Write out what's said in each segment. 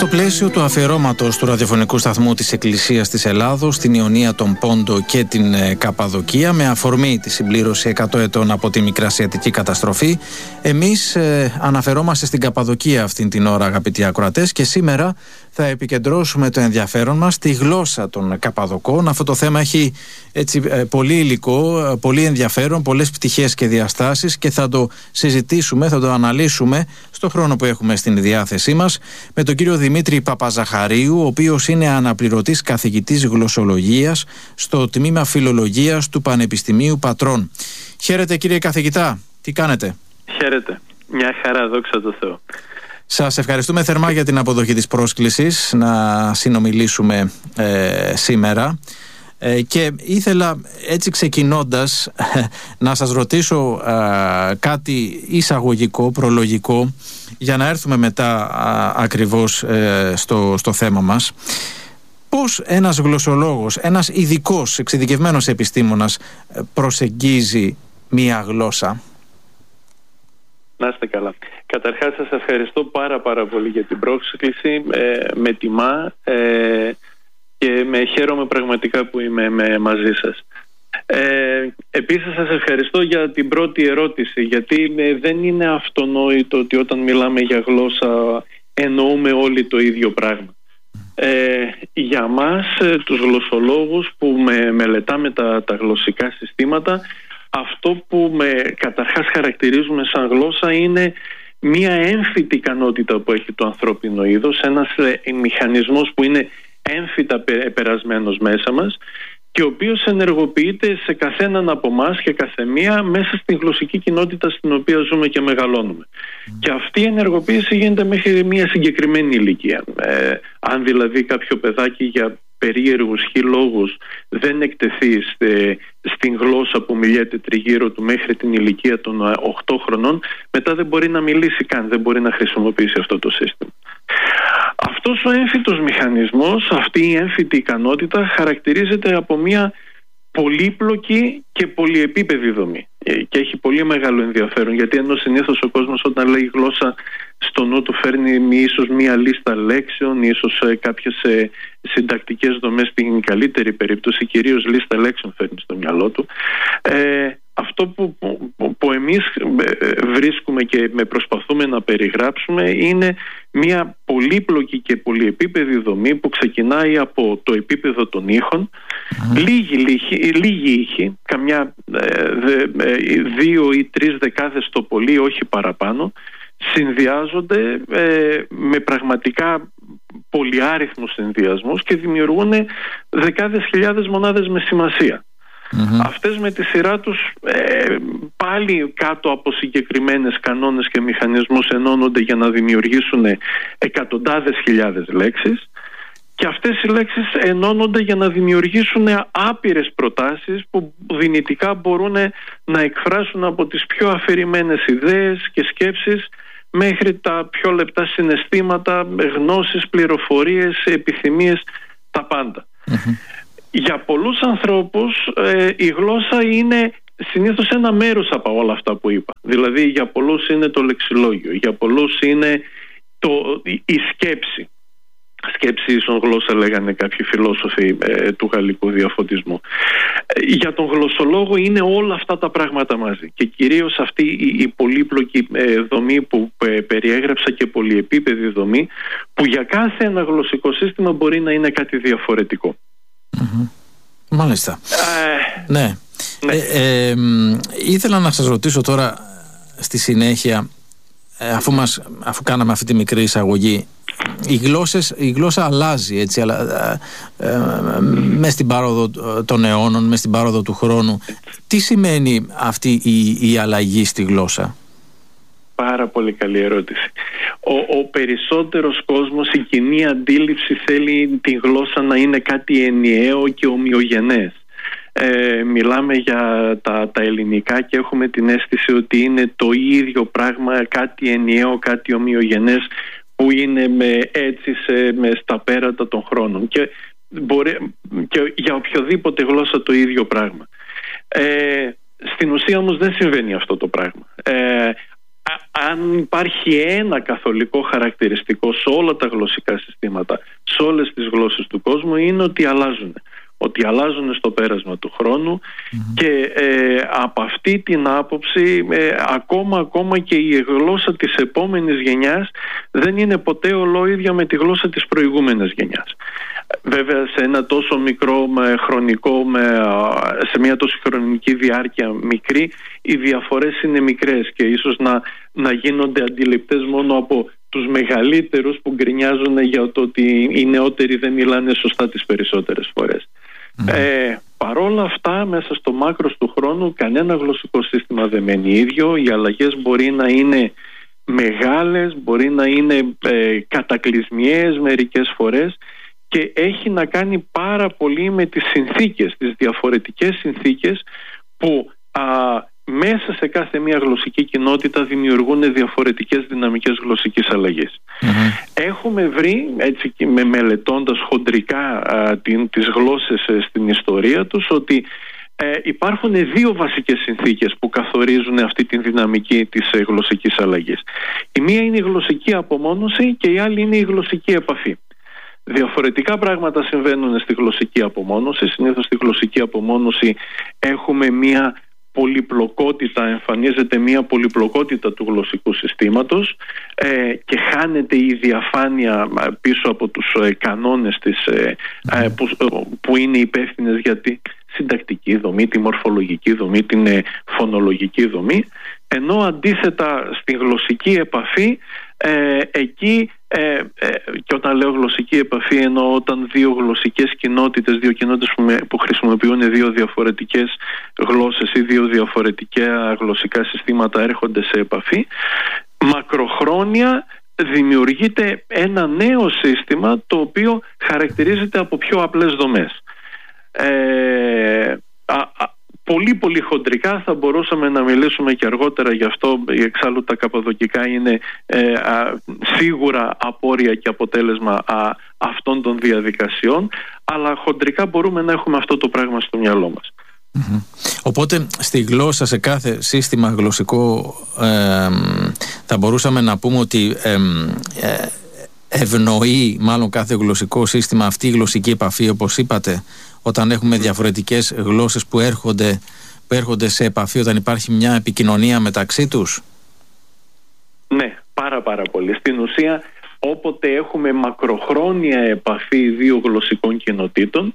πλαίσιο του αφιερώματος του ραδιοφωνικού σταθμού της Εκκλησίας της Ελλάδος στην Ιωνία, τον Πόντο και την Καπαδοκία, με αφορμή τη συμπλήρωση 100 ετών από τη Μικρασιατική καταστροφή, εμείς αναφερόμαστε στην Καπαδοκία αυτήν την ώρα, αγαπητοί ακροατές, και σήμερα θα επικεντρώσουμε το ενδιαφέρον μας στη γλώσσα των Καπαδοκών. Αυτό το θέμα έχει έτσι πολύ υλικό, πολύ ενδιαφέρον, πολλές πτυχές και διαστάσεις, και θα το συζητήσουμε, θα το αναλύσουμε στο χρόνο που έχουμε στην διάθεσή μας με τον κύριο Δημήτρη Παπαζαχαρίου, ο οποίος είναι αναπληρωτής καθηγητής γλωσσολογίας στο τμήμα Φιλολογίας του Πανεπιστημίου Πατρών. Χαίρετε, κύριε καθηγητά, τι κάνετε? Χαίρετε, μια χαρά, δόξα τω Θεώ. Σας ευχαριστούμε θερμά για την αποδοχή της πρόσκλησης να συνομιλήσουμε σήμερα. Και ήθελα έτσι ξεκινώντας να σας ρωτήσω κάτι εισαγωγικό, προλογικό, για να έρθουμε μετά ακριβώς στο θέμα μας. Πώς ένας γλωσσολόγος, ένας ειδικός, εξειδικευμένος επιστήμονας προσεγγίζει μία γλώσσα? Να είστε καλά. Καταρχάς σας ευχαριστώ πάρα πολύ για την πρόσκληση. Με τιμά και χαίρομαι πραγματικά που είμαι μαζί σας. Επίσης σας ευχαριστώ για την πρώτη ερώτηση, γιατί δεν είναι αυτονόητο ότι όταν μιλάμε για γλώσσα εννοούμε όλοι το ίδιο πράγμα. Για μας τους γλωσσολόγους που μελετάμε τα γλωσσικά συστήματα, αυτό που καταρχάς χαρακτηρίζουμε σαν γλώσσα είναι μία έμφυτη ικανότητα που έχει το ανθρώπινο είδος, ένας μηχανισμός που είναι έμφυτα περασμένος μέσα μας και ο οποίος ενεργοποιείται σε καθέναν από εμάς και καθεμία μέσα στην γλωσσική κοινότητα στην οποία ζούμε και μεγαλώνουμε. Και αυτή η ενεργοποίηση γίνεται μέχρι μια συγκεκριμένη ηλικία. Αν δηλαδή κάποιο παιδάκι για περίεργους λόγους δεν εκτεθεί στην γλώσσα που μιλιέται τριγύρω του μέχρι την ηλικία των 8 χρονών, μετά δεν μπορεί να μιλήσει καν, δεν μπορεί να χρησιμοποιήσει αυτό το σύστημα. Αυτός ο έμφυτος μηχανισμός, αυτή η έμφυτη ικανότητα χαρακτηρίζεται από μια πολύπλοκη και πολυεπίπεδη δομή και έχει πολύ μεγάλο ενδιαφέρον, γιατί ενώ συνήθως ο κόσμος όταν λέει γλώσσα στο νου του φέρνει ίσως μία λίστα λέξεων, ίσως κάποιες συντακτικές δομές, στην καλύτερη περίπτωση κυρίως λίστα λέξεων φέρνει στο μυαλό του. Αυτό που εμείς βρίσκουμε και προσπαθούμε να περιγράψουμε είναι μια πολύπλοκη και πολυεπίπεδη δομή που ξεκινάει από το επίπεδο των ήχων. Λίγοι ήχοι, καμιά 2 ή 3 δεκάδες το πολύ, όχι παραπάνω, συνδυάζονται με πραγματικά πολυάριθμους συνδυασμούς και δημιουργούν δεκάδες χιλιάδες μονάδες με σημασία. Αυτές με τη σειρά τους πάλι κάτω από συγκεκριμένες κανόνες και μηχανισμούς ενώνονται για να δημιουργήσουν εκατοντάδες χιλιάδες λέξεις, και αυτές οι λέξεις ενώνονται για να δημιουργήσουν άπειρες προτάσεις που δυνητικά μπορούν να εκφράσουν από τις πιο αφηρημένες ιδέες και σκέψεις μέχρι τα πιο λεπτά συναισθήματα, γνώσεις, πληροφορίες, επιθυμίες, τα πάντα. Για πολλούς ανθρώπους η γλώσσα είναι συνήθως ένα μέρος από όλα αυτά που είπα. Δηλαδή για πολλούς είναι το λεξιλόγιο, για πολλούς είναι η σκέψη. Σκέψη ίσον γλώσσα λέγανε κάποιοι φιλόσοφοι του γαλλικού διαφωτισμού. Για τον γλωσσολόγο είναι όλα αυτά τα πράγματα μαζί, και κυρίως αυτή η πολύπλοκη δομή που περιέγραψα και πολυεπίπεδη δομή, που για κάθε ένα γλωσσικό σύστημα μπορεί να είναι κάτι διαφορετικό. Μάλιστα. Ναι. Ήθελα να σας ρωτήσω τώρα στη συνέχεια, αφού κάναμε αυτή τη μικρή εισαγωγή, η γλώσσα αλλάζει, έτσι, μες στην πάροδο των αιώνων, μες στην πάροδο του χρόνου. Τι σημαίνει αυτή η αλλαγή στη γλώσσα? Πάρα πολύ καλή ερώτηση. Ο περισσότερος κόσμος, η κοινή αντίληψη θέλει τη γλώσσα να είναι κάτι ενιαίο και ομοιογενές. Μιλάμε για τα ελληνικά και έχουμε την αίσθηση ότι είναι το ίδιο πράγμα, κάτι ενιαίο, κάτι ομοιογενές, που είναι στα πέρατα των χρόνων, και για οποιοδήποτε γλώσσα το ίδιο πράγμα. Στην ουσία όμως δεν συμβαίνει αυτό το πράγμα. αν υπάρχει ένα καθολικό χαρακτηριστικό σε όλα τα γλωσσικά συστήματα, σε όλες τις γλώσσες του κόσμου, είναι ότι αλλάζουν στο πέρασμα του χρόνου και από αυτή την άποψη ακόμα και η γλώσσα της επόμενης γενιάς δεν είναι ποτέ ολόιδια με τη γλώσσα της προηγούμενης γενιάς. Βέβαια σε ένα τόσο μικρό χρονικό, σε μια τόσο χρονική διάρκεια μικρή, οι διαφορές είναι μικρές και ίσως να γίνονται αντιληπτές μόνο από τους μεγαλύτερους που γκρινιάζουν για το ότι οι νεότεροι δεν μιλάνε σωστά τις περισσότερες φορές. Παρόλα αυτά, μέσα στο μάκρος του χρόνου κανένα γλωσσικό σύστημα δεν μένει ίδιο. Οι αλλαγές μπορεί να είναι μεγάλες, μπορεί να είναι κατακλυσμιαίες μερικές φορές και έχει να κάνει πάρα πολύ με τις συνθήκες, τις διαφορετικές συνθήκες που μέσα σε κάθε μια γλωσσική κοινότητα δημιουργούν διαφορετικές δυναμικές γλωσσικής αλλαγής. Έχουμε βρει, έτσι και μελετώντας χοντρικά τις γλώσσες στην ιστορία τους, ότι υπάρχουν δύο βασικές συνθήκες που καθορίζουν αυτή τη δυναμική της γλωσσικής αλλαγής. Η μία είναι η γλωσσική απομόνωση και η άλλη είναι η γλωσσική επαφή. Διαφορετικά πράγματα συμβαίνουν στη γλωσσική απομόνωση. Συνήθως στη γλωσσική απομόνωση έχουμε μία πολυπλοκότητα, εμφανίζεται μία πολυπλοκότητα του γλωσσικού συστήματος και χάνεται η διαφάνεια πίσω από τους κανόνες που είναι υπεύθυνες για τη συντακτική δομή, τη μορφολογική δομή, την φωνολογική δομή, ενώ αντίθετα στη γλωσσική επαφή εκεί, και όταν λέω γλωσσική επαφή εννοώ όταν δύο γλωσσικές κοινότητες, δύο κοινότητες που χρησιμοποιούν δύο διαφορετικές γλώσσες ή δύο διαφορετικά γλωσσικά συστήματα έρχονται σε επαφή, μακροχρόνια δημιουργείται ένα νέο σύστημα το οποίο χαρακτηρίζεται από πιο απλές δομές. Πολύ πολύ χοντρικά θα μπορούσαμε να μιλήσουμε και αργότερα γι' αυτό, εξάλλου τα καπαδοκικά είναι σίγουρα απόρρια και αποτέλεσμα αυτών των διαδικασιών, αλλά χοντρικά μπορούμε να έχουμε αυτό το πράγμα στο μυαλό μας. Οπότε στη γλώσσα, σε κάθε σύστημα γλωσσικό θα μπορούσαμε να πούμε ότι ευνοεί μάλλον κάθε γλωσσικό σύστημα αυτή η γλωσσική επαφή, όπως είπατε, όταν έχουμε διαφορετικές γλώσσες που έρχονται σε επαφή, όταν υπάρχει μια επικοινωνία μεταξύ τους. Ναι, πάρα πολύ. Στην ουσία, όποτε έχουμε μακροχρόνια επαφή δύο γλωσσικών κοινοτήτων,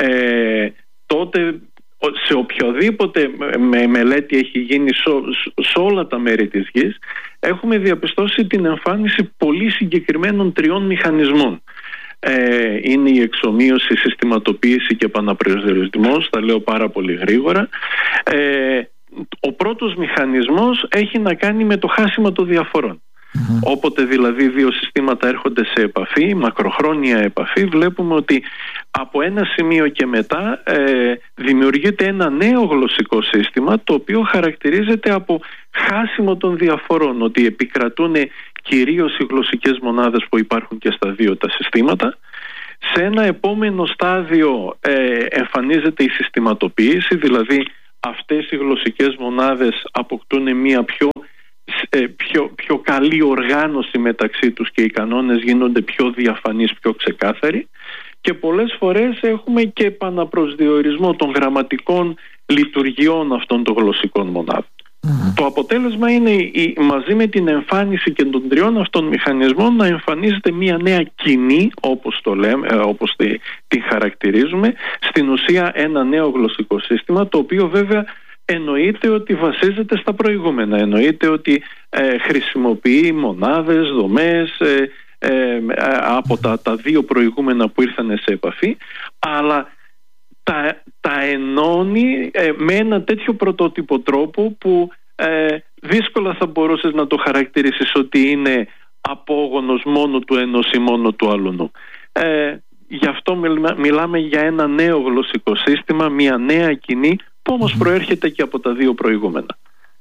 τότε σε οποιοδήποτε μελέτη έχει γίνει σε όλα τα μέρη της γης, έχουμε διαπιστώσει την εμφάνιση πολύ συγκεκριμένων τριών μηχανισμών. Είναι η εξομοίωση, η συστηματοποίηση και επαναπροσδιορισμός, τα λέω πάρα πολύ γρήγορα. Ο πρώτος μηχανισμός έχει να κάνει με το χάσιμο των διαφορών. Όποτε δηλαδή δύο συστήματα έρχονται σε επαφή, μακροχρόνια επαφή, βλέπουμε ότι από ένα σημείο και μετά δημιουργείται ένα νέο γλωσσικό σύστημα το οποίο χαρακτηρίζεται από χάσιμο των διαφορών, ότι επικρατούν κυρίως οι γλωσσικές μονάδες που υπάρχουν και στα δύο τα συστήματα. Σε ένα επόμενο στάδιο εμφανίζεται η συστηματοποίηση, δηλαδή αυτές οι γλωσσικές μονάδες αποκτούν μια πιο καλή οργάνωση μεταξύ τους και οι κανόνες γίνονται πιο διαφανείς, πιο ξεκάθαροι, και πολλές φορές έχουμε και επαναπροσδιορισμό των γραμματικών λειτουργιών αυτών των γλωσσικών μονάδων. Το αποτέλεσμα είναι μαζί με την εμφάνιση και των τριών αυτών μηχανισμών να εμφανίζεται μια νέα κοινή, όπως το λέμε, όπως τη χαρακτηρίζουμε, στην ουσία ένα νέο γλωσσικό σύστημα, το οποίο βέβαια εννοείται ότι βασίζεται στα προηγούμενα, εννοείται ότι χρησιμοποιεί μονάδες, δομές από τα δύο προηγούμενα που ήρθαν σε επαφή, αλλά τα ενώνει με ένα τέτοιο πρωτότυπο τρόπο που δύσκολα θα μπορούσες να το χαρακτηρίσεις ότι είναι απόγονος μόνο του ενός ή μόνο του άλλου. Γι' αυτό μιλάμε για ένα νέο γλωσσικό σύστημα, μια νέα κοινή που όμως προέρχεται και από τα δύο προηγούμενα.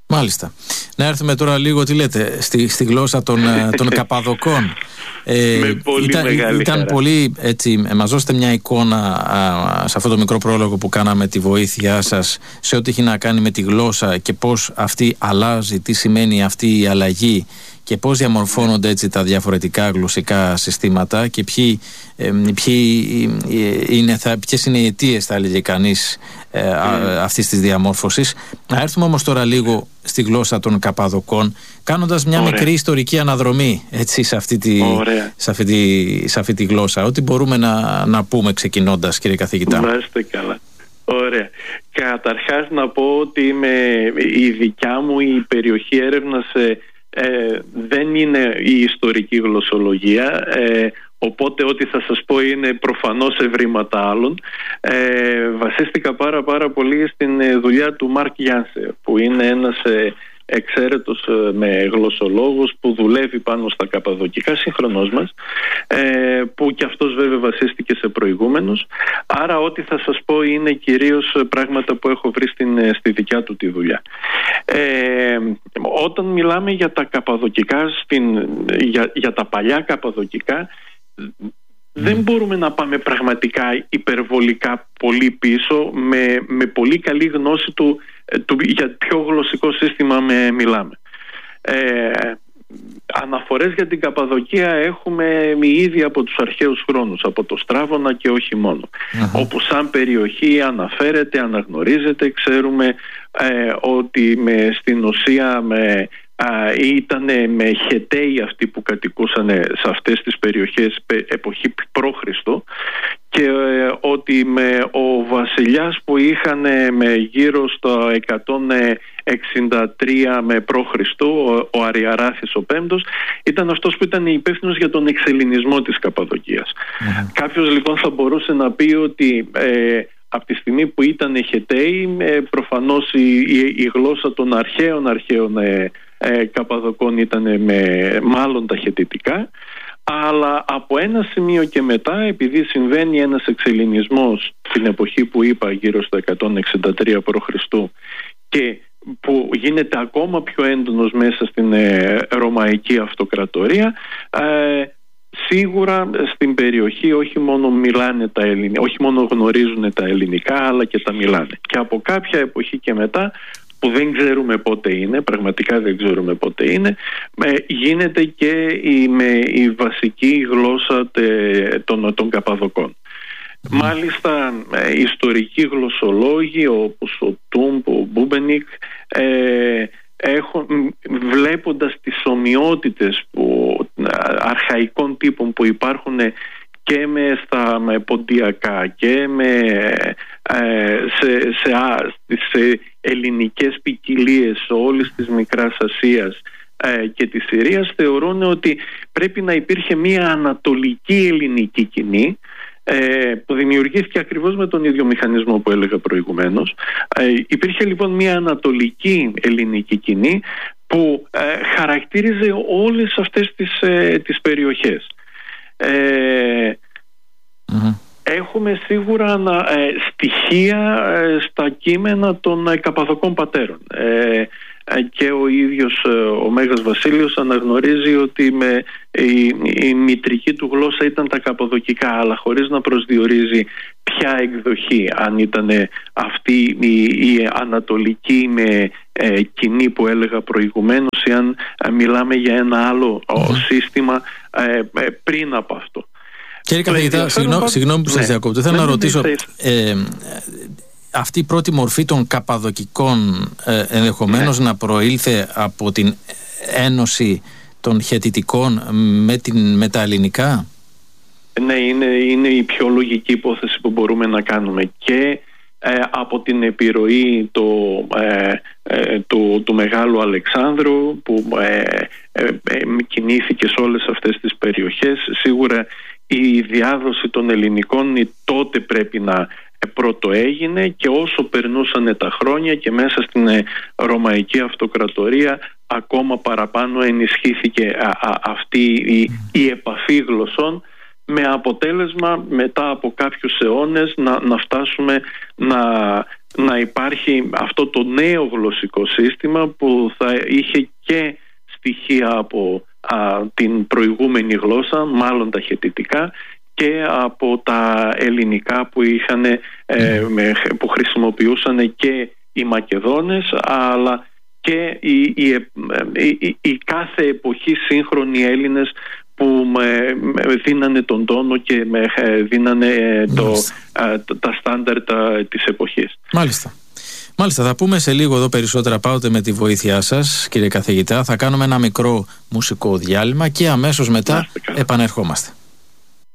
Μάλιστα. Να έρθουμε τώρα λίγο, τι λέτε, στη γλώσσα των Καπαδοκών. Με πολύ μεγάλη ήταν χαρά. Πολύ, έτσι, μας δώσετε μια εικόνα σε αυτό το μικρό πρόλογο που κάναμε, τη βοήθειά σας σε ό,τι έχει να κάνει με τη γλώσσα και πώς αυτή αλλάζει, τι σημαίνει αυτή η αλλαγή και πώς διαμορφώνονται έτσι τα διαφορετικά γλωσσικά συστήματα και ποιες είναι οι αιτίες, θα έλεγε κανείς, αυτής της διαμόρφωσης. Να έρθουμε όμως τώρα λίγο στη γλώσσα των Καπαδοκών, κάνοντας μια μικρή ιστορική αναδρομή, έτσι, σε αυτή τη γλώσσα. Ό,τι μπορούμε να πούμε ξεκινώντας, κύριε καθηγητά. Να είστε καλά. Ωραία. Καταρχάς να πω ότι η δικιά μου η περιοχή έρευνας δεν είναι η ιστορική γλωσσολογία, οπότε ό,τι θα σας πω είναι προφανώς ευρήματα άλλων. Βασίστηκα πάρα πολύ στην δουλειά του Μάρκ Γιάνσε, που είναι ένας εξαίρετος γλωσσολόγος που δουλεύει πάνω στα καπαδοκικά συγχρονώς μας, που και αυτός βέβαια βασίστηκε σε προηγούμενους. Άρα ό,τι θα σας πω είναι κυρίως πράγματα που έχω βρει στη δικιά του τη δουλειά. Όταν μιλάμε για τα καπαδοκικά, για τα παλιά καπαδοκικά, δεν μπορούμε να πάμε πραγματικά υπερβολικά πολύ πίσω με πολύ καλή γνώση για ποιο γλωσσικό σύστημα μιλάμε. Αναφορές για την Καπαδοκία έχουμε ήδη από τους αρχαίους χρόνους, από το Στράβωνα και όχι μόνο, όπου σαν περιοχή αναφέρεται, αναγνωρίζεται. Ξέρουμε ότι στην ουσία ήταν με Χεταίοι αυτοί που κατοικούσαν σε αυτές τις περιοχές εποχή π.Χ. και ότι ο βασιλιάς που είχαν γύρω στο 163 με π.Χ., ο Αριαράθης ο Πέμπτος, ήταν αυτός που ήταν υπεύθυνος για τον εξελληνισμό της Καπαδοκίας. Κάποιος λοιπόν θα μπορούσε να πει ότι από τη στιγμή που ήταν Χεταίοι, προφανώς η γλώσσα των αρχαίων Καπαδοκών ήταν μάλλον τα χετιτικά, αλλά από ένα σημείο και μετά, επειδή συμβαίνει ένας εξελληνισμός την εποχή που είπα, γύρω στο 163 π.Χ. και που γίνεται ακόμα πιο έντονος μέσα στην Ρωμαϊκή Αυτοκρατορία, σίγουρα στην περιοχή όχι μόνο μιλάνε τα ελληνικά, όχι μόνο γνωρίζουν τα ελληνικά, αλλά και τα μιλάνε. Και από κάποια εποχή και μετά, που δεν ξέρουμε πότε είναι, πραγματικά δεν ξέρουμε πότε είναι, γίνεται και η βασική γλώσσα των Καπαδοκών. Μάλιστα ιστορικοί γλωσσολόγοι όπως ο Τούμπ, ο Μπούμπενικ, βλέποντας τις ομοιότητες αρχαϊκών τύπων που υπάρχουν και στα ποντιακά και σε ελληνικές ποικιλίες όλης της Μικράς Ασίας και της Συρίας, θεωρούν ότι πρέπει να υπήρχε μια ανατολική ελληνική κοινή, που δημιουργήθηκε ακριβώς με τον ίδιο μηχανισμό που έλεγα προηγουμένως. Υπήρχε λοιπόν μια ανατολική ελληνική κοινή που χαρακτήριζε όλες αυτές τις περιοχές. Έχουμε σίγουρα στοιχεία στα κείμενα των Καπαδοκών πατέρων, και ο ίδιος ο Μέγας Βασίλειος αναγνωρίζει ότι η μητρική του γλώσσα ήταν τα Καπαδοκικά, αλλά χωρίς να προσδιορίζει ποια εκδοχή, αν ήταν αυτή η ανατολική κοινή που έλεγα προηγουμένως, ή αν μιλάμε για ένα άλλο σύστημα πριν από αυτό. Κύριε καθηγητά, συγγνώμη που σας διακόπτω. Θέλω να ρωτήσω, αυτή η πρώτη μορφή των Καπαδοκικών ενδεχομένως να προήλθε από την ένωση των Χετιτικών με τα ελληνικά? Ναι, είναι η πιο λογική υπόθεση που μπορούμε να κάνουμε, και από την επιρροή του Μεγάλου Αλεξάνδρου που κινήθηκε σε όλες αυτές τις περιοχές. Σίγουρα η διάδοση των ελληνικών τότε πρέπει να πρώτο έγινε, και όσο περνούσαν τα χρόνια και μέσα στην Ρωμαϊκή Αυτοκρατορία ακόμα παραπάνω ενισχύθηκε αυτή η επαφή γλωσσών, με αποτέλεσμα μετά από κάποιους αιώνες να φτάσουμε να υπάρχει αυτό το νέο γλωσσικό σύστημα που θα είχε και στοιχεία από την προηγούμενη γλώσσα, μάλλον τα χετιτικά, και από τα ελληνικά που χρησιμοποιούσαν και οι Μακεδόνες, αλλά και οι κάθε εποχή σύγχρονοι Έλληνες που δίνανε τον τόνο και δίνανε τα στάνταρ της εποχής. Μάλιστα, θα πούμε σε λίγο εδώ περισσότερα πάοτε με τη βοήθειά σας, κύριε καθηγητά. Θα κάνουμε ένα μικρό μουσικό διάλειμμα και αμέσως μετά επανερχόμαστε.